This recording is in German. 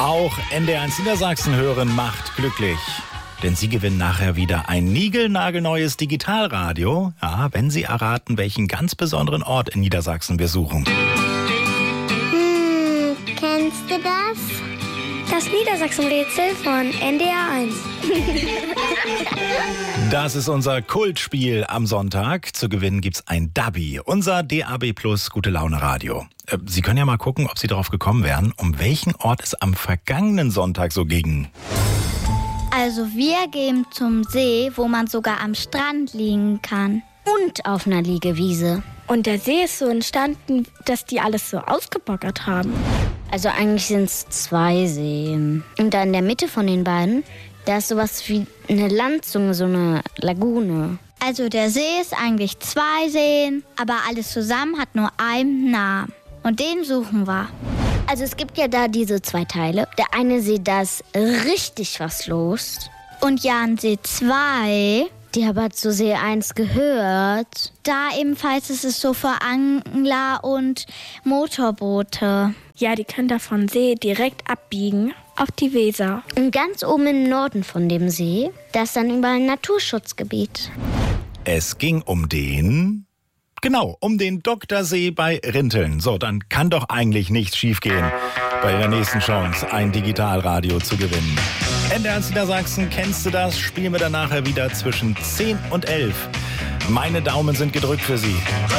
Auch NDR1 Niedersachsen hören macht glücklich. Denn Sie gewinnen nachher wieder ein niegelnagelneues Digitalradio. Ja, wenn Sie erraten, welchen ganz besonderen Ort in Niedersachsen wir suchen. Kennst du das? Das Niedersachsen-Rätsel von NDR1. Das ist unser Kultspiel am Sonntag. Zu gewinnen gibt's ein Dubby, unser DAB+ Gute-Laune-Radio. Sie können ja mal gucken, ob Sie darauf gekommen wären, um welchen Ort es am vergangenen Sonntag so ging. Also wir gehen zum See, wo man sogar am Strand liegen kann. Und auf einer Liegewiese. Und der See ist so entstanden, dass die alles so ausgebaggert haben. Also eigentlich sind es 2 Seen. Und da in der Mitte von den beiden, da ist sowas wie eine Landzunge, so eine Lagune. Also der See ist eigentlich 2 Seen, aber alles zusammen hat nur einen Namen. Und den suchen wir. Also es gibt ja da diese 2 Teile. Der eine See, da ist richtig was los. Und Jansee 2, die aber zu See 1 gehört. Da ebenfalls ist es so für Angler und Motorboote. Ja, die können da von See direkt abbiegen auf die Weser. Und ganz oben im Norden von dem See, da ist dann überall ein Naturschutzgebiet. Es ging um den Doktorsee bei Rinteln. So, dann kann doch eigentlich nichts schiefgehen bei der nächsten Chance, ein Digitalradio zu gewinnen. NDR1 Niedersachsen, kennst du das? Spielen wir dann nachher wieder zwischen 10 und 11. Meine Daumen sind gedrückt für Sie.